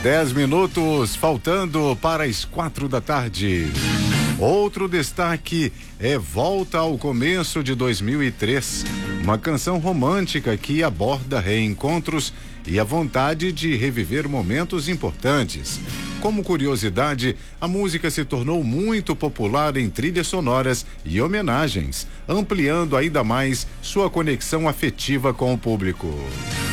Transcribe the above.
10 minutos faltando para as 4 da tarde. Outro destaque é Volta ao Começo de 2003, uma canção romântica que aborda reencontros e a vontade de reviver momentos importantes. Como curiosidade, a música se tornou muito popular em trilhas sonoras e homenagens, ampliando ainda mais sua conexão afetiva com o público.